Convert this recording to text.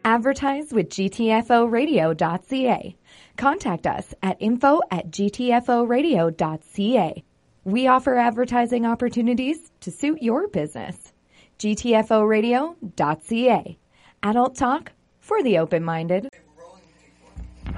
Advertise with gtforadio.ca. Contact us at info@gtforadio.ca. We offer advertising opportunities to suit your business. gtforadio.ca. Adult talk for the open-minded.